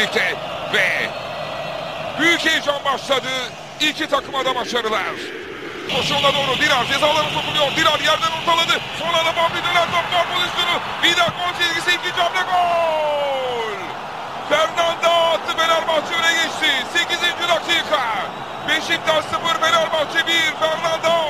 birlikte ve büyük heyecan başladı. İki takıma da başarılar. Koşuğuna doğru Dirar cezalarına sokuluyor. Dirar yerden ortaladı. Sonra da Fabri döner top gol pozisyonu. Vida gol çizgisi, ikinci hamle gol. Fernanda attı, Fenerbahçe öne geçti. 8. dakika. Beşiktaş 0, Fenerbahçe 1. Fernanda.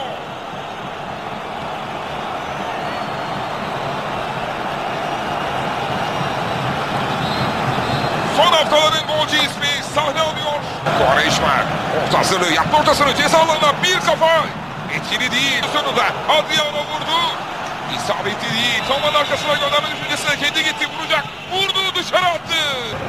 Son haftaların golcü ismi sahne alıyor. Quaresma orta hazırlığı yaptı, ortasını ceza alanına bir kafa. Etkili değil. Sonunda Adriano vurdu. İsabetli değil. Toman arkasına gönderme düşüncesine kendi gitti. Vuracak. Vurdu, dışarı attı.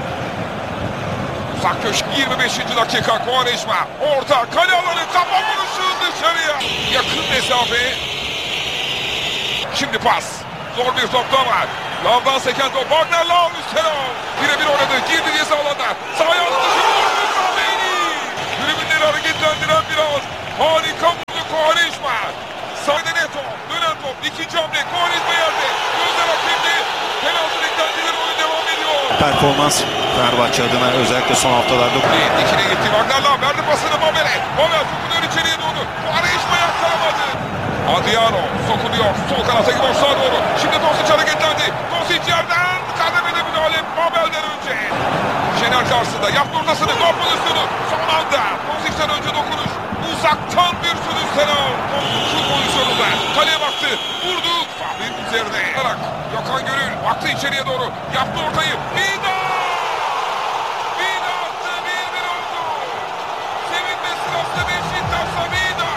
Uzak köşe 25. dakika. Quaresma orta kale alanı, kafa vuruşu dışarıya. Yakın mesafe. Şimdi pas. Zor bir top da var. Lavdan seken top. Wagner Lav üstüne. Birebir oynadı. Girdi ceza alanına. Sahaya attı. Tribünleri hareketlendiren biraz. Harika vurdu Quaresma. Sahne Neto. Dönen top. İkinci hamle. Quaresma yerde. Gözler hakemde. Penaltı beklentileri, oyun devam ediyor. Performans Fenerbahçe adına özellikle son haftalarda. Dikine gitti. Wagner Lav verdi pasını Babel'e. Babel sokuluyor içeriye doğru. Quaresma yakalamadı. Adriano sokuluyor. Sol kanata gidiyor, sağa doğru. Şimdi Dosic hareketlendi. Dosic yerden kademede müdahale Babel'den önce. Şener karşısında yaptı ortasını. Gol pozisyonu. Son anda Dosic'ten önce dokunuş. Uzaktan bir sürüş Selam. Şu pozisyonunda kaleye baktı. Vurdu. Fahri'nin üzerine. Gökhan Gönül baktı içeriye doğru. Yaptı ortayı. Vida! Vida attı. 1-1 oldu. Sevinme sırası Beşiktaş'ta Vida.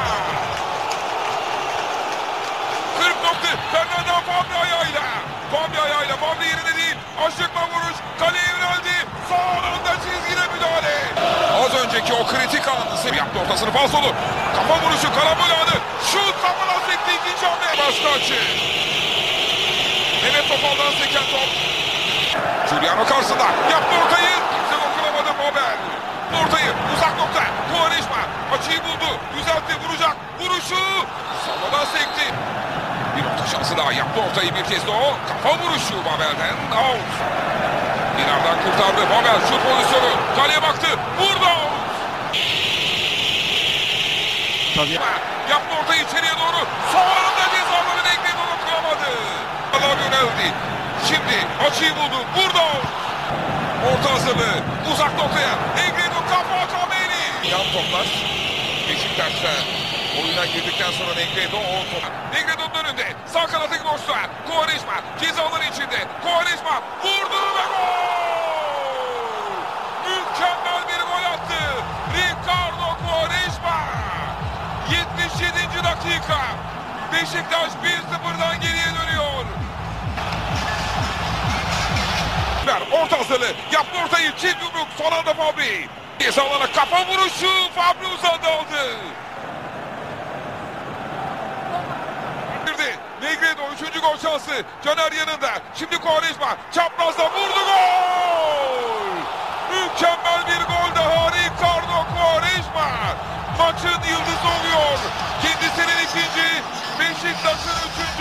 40 nokta. Fernanda Fabri ayağıyla. Fabri ayağıyla. Fabri yerine değil. Aşıkma vuruş. Kaleye yöneldi. Son anda çizgide müdahale. Az önceki o kritik anını sev yaptı, ortasını falsolu. Kafa vuruşu, karambol anı. Şut kafadan sekti, ikinci hamle. Başka açı. Mehmet Topal'dan seken top. Giuliano karşısında. Yaptı ortayı. Kimse dokunamadı Babel. Ortayı uzak nokta. Quaresma açıyı buldu. Düzeltti, vuracak. Vuruşu. Salla'dan sekti. Bir orta şansı daha, yaptı ortayı bir kez de o. Kafa vuruşu Babel'den. Out. Dinar'dan kurtardı. Babel şut pozisyonu. Kaleye baktı. Vurdu. Tabii. Yaptı ortayı içeriye doğru. Son anda cezalarını Negredo dokunamadı. Allah yöneldi. Şimdi açıyı buldu. Vurdu. Orta hazırlığı. Uzak noktaya. Negredo kafa Kameri. Yan toplar. Beşiktaş'ta oyuna girdikten sonra Negredo o top. Negredo'nun önünde. Sağ kanata gidiyorsa. Quaresma cezaları içinde. Quaresma vurdu ve gol. Mükemmel bir gol attı. Ricardo Quaresma. 77. dakika. Beşiktaş 1-0'dan geriye dönüyor. Orta hazırlığı. Yaptı ortayı. Çift yumruk. Son anda Fabri. Cezalarına kafa vuruşu. Fabri uzadı aldı. Negredo 3. gol şansı. Caner yanında. Şimdi Quaresma çaprazda vurdu, gol! Mükemmel bir gol daha Ricardo Quaresma. Maçın yıldızı oluyor. Kendisinin ikinci, Beşiktaş'ın 3.